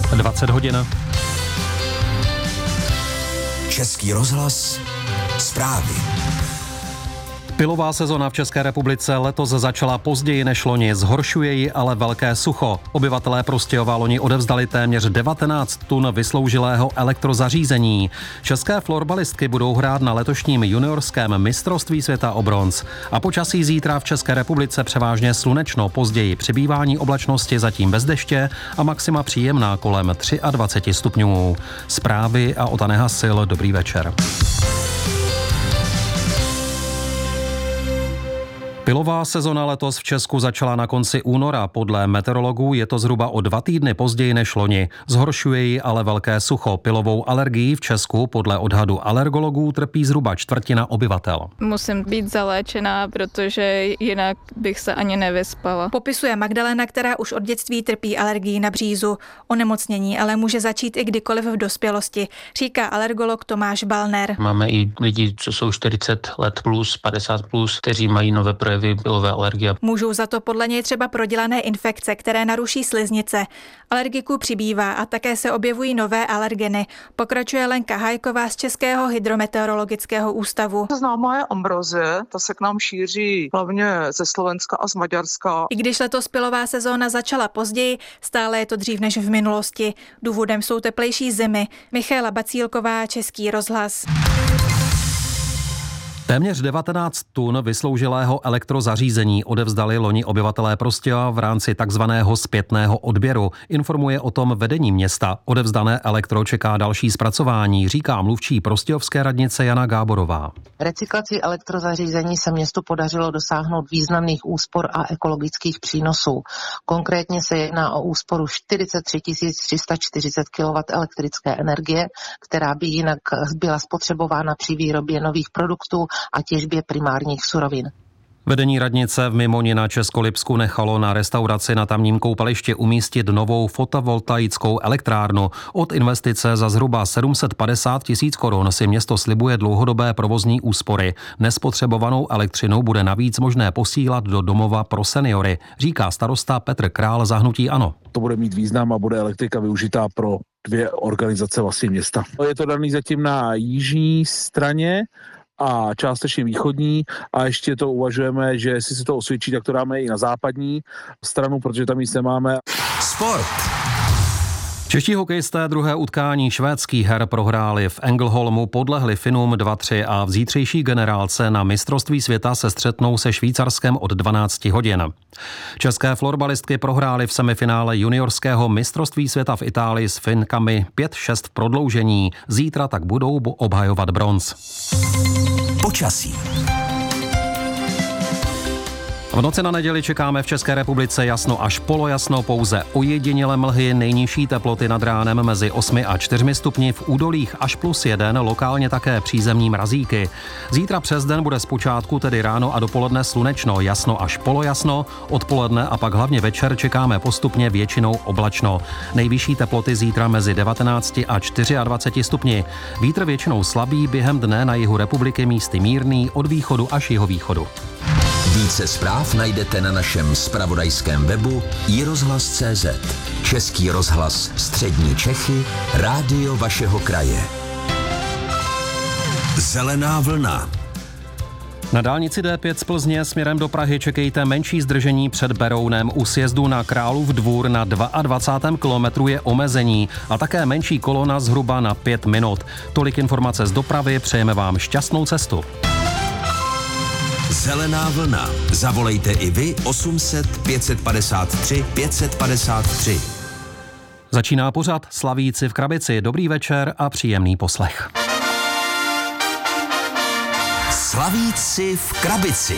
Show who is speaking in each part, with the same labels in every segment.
Speaker 1: 20 hodin.
Speaker 2: Český rozhlas, zprávy.
Speaker 1: Pilová sezona v České republice letos začala později než loni, zhoršuje ji ale velké sucho. Obyvatelé Prostějova loni odevzdali téměř 19 tun vysloužilého elektrozařízení. České florbalistky budou hrát na letošním juniorském mistrovství světa o bronz. A počasí zítra v České republice převážně slunečno, později přibývání oblačnosti, zatím bez deště a maxima příjemná kolem 23 stupňů. Zprávy a Ota Nehasil, dobrý večer. Pilová sezona letos v Česku začala na konci února. Podle meteorologů je to zhruba o 2 týdny později než loni. Zhoršuje ji ale velké sucho. Pilovou alergií v Česku podle odhadu alergologů trpí zhruba čtvrtina obyvatel.
Speaker 3: Musím být zaléčená, protože jinak bych se ani nevyspala.
Speaker 4: Popisuje Magdalena, která už od dětství trpí alergií na břízu. Onemocnění ale může začít i kdykoliv v dospělosti, říká alergolog Tomáš Balner.
Speaker 5: Máme i lidi, co jsou 40 let plus, 50 plus, kteří mají nové projevy pilové alergie.
Speaker 4: Můžou za to podle něj třeba prodělané infekce, které naruší sliznice. Alergiků přibývá a také se objevují nové alergeny. Pokračuje Lenka Hajková z Českého hydrometeorologického ústavu.
Speaker 6: Známá je ambrozie, ta se k nám šíří hlavně ze Slovenska a z Maďarska.
Speaker 4: I když letos pilová sezóna začala později, stále je to dřív než v minulosti. Důvodem jsou teplejší zimy. Michaela Bacílková, Český rozhlas.
Speaker 1: Téměř 19 tun vysloužilého elektrozařízení odevzdali loni obyvatelé Prostějova v rámci takzvaného zpětného odběru. Informuje o tom vedení města. Odevzdané elektro čeká další zpracování, říká mluvčí prostějovské radnice Jana Gáborová.
Speaker 7: Recyklací elektrozařízení se městu podařilo dosáhnout významných úspor a ekologických přínosů. Konkrétně se jedná o úsporu 43 340 kW elektrické energie, která by jinak byla spotřebována při výrobě nových produktů a těžbě primárních surovin.
Speaker 1: Vedení radnice v Mimoni na Českolipsku nechalo na restauraci na tamním koupališti umístit novou fotovoltaickou elektrárnu. Od investice za zhruba 750 000 korun si město slibuje dlouhodobé provozní úspory. Nespotřebovanou elektřinu bude navíc možné posílat do domova pro seniory, říká starosta Petr Král za hnutí ANO.
Speaker 8: To bude mít význam a bude elektrika využitá pro 2 organizace vlastně města. Je to daný zatím na jižní straně a částečně východní a ještě to uvažujeme, že jestli se to osvědčí, tak to dáme i na západní stranu, protože tam nic nemáme.
Speaker 2: Sport.
Speaker 1: Čeští hokejisté druhé utkání švédských her prohráli v Ängelholmu, podlehli Finům 2-3 a v zítřejší generálce na mistrovství světa se střetnou se Švýcarskem od 12 hodin. České florbalistky prohrály v semifinále juniorského mistrovství světa v Itálii s Finkami 5-6 v prodloužení. Zítra tak budou obhajovat bronz.
Speaker 2: Počasí.
Speaker 1: V noci na neděli čekáme v České republice jasno až polojasno, pouze ojedinělé mlhy, nejnižší teploty nad ránem mezi 8 a 4 stupni, v údolích až +1, lokálně také přízemní mrazíky. Zítra přes den bude zpočátku, tedy ráno a dopoledne slunečno, jasno až polojasno, odpoledne a pak hlavně večer čekáme postupně většinou oblačno. Nejvyšší teploty zítra mezi 19 a 24 stupni. Vítr většinou slabý, během dne na jihu republiky místy mírný, od východu až jihovýchodu.
Speaker 2: Více zpráv najdete na našem zpravodajském webu iRozhlas.cz. Český rozhlas Střední Čechy, rádio vašeho kraje. Zelená vlna.
Speaker 1: Na dálnici D5 z Plzně směrem do Prahy čekejte menší zdržení před Berounem. U sjezdu na Králův Dvůr na 22. kilometru je omezení a také menší kolona zhruba na 5 minut. Tolik informace z dopravy, přejeme vám šťastnou cestu.
Speaker 2: Zelená vlna. Zavolejte i vy 800 553 553.
Speaker 1: Začíná pořad Slavíci v krabici. Dobrý večer a příjemný poslech.
Speaker 2: Slavíci v krabici.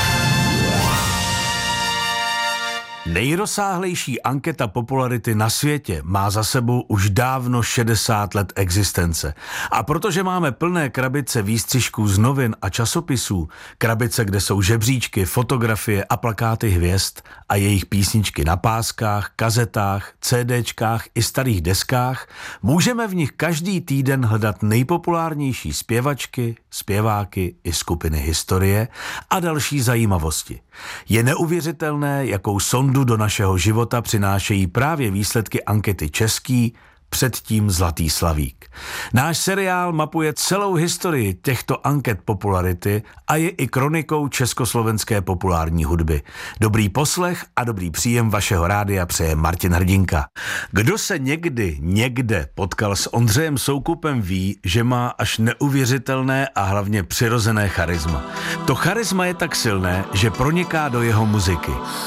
Speaker 9: Nejrozsáhlejší anketa popularity na světě má za sebou už dávno 60 let existence. A protože máme plné krabice výstřižků z novin a časopisů, krabice, kde jsou žebříčky, fotografie a plakáty hvězd a jejich písničky na páskách, kazetách, CDčkách i starých deskách, můžeme v nich každý týden hledat nejpopulárnější zpěvačky, zpěváky i skupiny historie a další zajímavosti. Je neuvěřitelné, jakou sondu sondu do našeho života přinášejí právě výsledky ankety Český, předtím Zlatý slavík. Náš seriál mapuje celou historii těchto anket popularity a je i kronikou československé populární hudby. Dobrý poslech a dobrý příjem vašeho rádia přeje Martin Hrdinka. Kdo se někde potkal s Ondřejem Soukupem, ví, že má až neuvěřitelné a hlavně přirozené charisma. To charisma je tak silné, že proniká do jeho muziky.